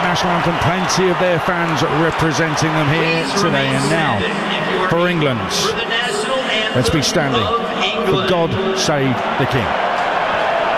national anthem, plenty of their fans representing them here today. And now for England, let's be standing for God Save the King.